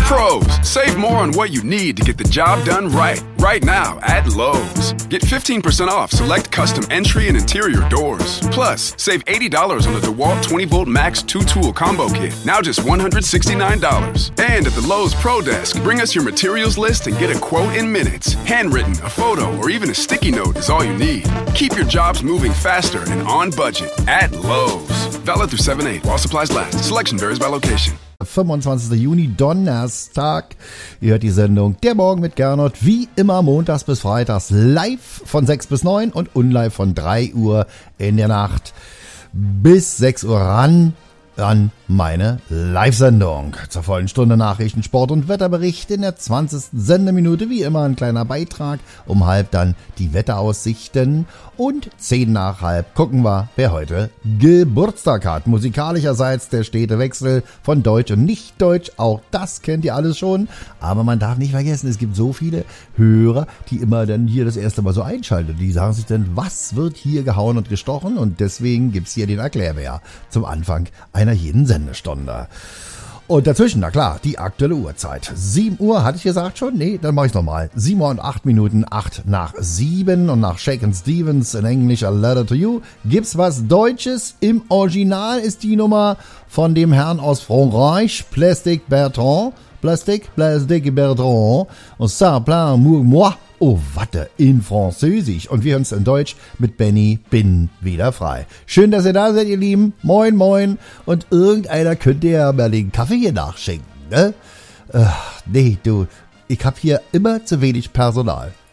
Pros, save more on what you need to get the job done right. Right now at Lowe's. Get 15% off select custom entry and interior doors. Plus, save $80 on the DeWalt 20-volt Max 2-tool combo kit. Now just $169. And at the Lowe's Pro Desk, bring us your materials list and get a quote in minutes. Handwritten, a photo, or even a sticky note is all you need. Keep your jobs moving faster and on budget at Lowe's. Valid through 7/8 while supplies last. Selection varies by location. 25. Juni, Donnerstag. Ihr hört die Sendung Der Morgen mit Gernot, wie immer montags bis freitags, live von 6 bis 9 und unlive von 3 Uhr in der Nacht bis 6 Uhr ran an meine Live-Sendung. Zur vollen Stunde Nachrichten, Sport und Wetterbericht in der 20. Sendeminute. Wie immer ein kleiner Beitrag. Um halb dann die Wetteraussichten. Und 10 nach halb gucken wir, wer heute Geburtstag hat. Musikalischerseits der stete Wechsel von Deutsch und Nicht-Deutsch. Auch das kennt ihr alles schon. Aber man darf nicht vergessen, es gibt so viele Hörer, die immer dann hier das erste Mal so einschalten. Die sagen sich dann, was wird hier gehauen und gestochen? Und deswegen gibt's hier den Erklärbär zum Anfang einer jeden Sendestunde. Und dazwischen, na klar, die aktuelle Uhrzeit. 7 Uhr, hatte ich gesagt schon? Nee, dann mache ich nochmal. 7 Uhr und 8 Minuten, 8 nach 7. Und nach Shakin' Stevens in English A Letter to You gibt's was Deutsches. Im Original ist die Nummer von dem Herrn aus Frankreich, Plastic Bertrand. Plastic Bertrand. Und ça plein pour moi. Oh, warte, in Französisch. Und wir hören es in Deutsch mit Benny, bin wieder frei. Schön, dass ihr da seid, ihr Lieben. Moin, moin. Und irgendeiner könnte ja mal den Kaffee hier nachschenken, ne? Nee, du, ich hab hier immer zu wenig Personal.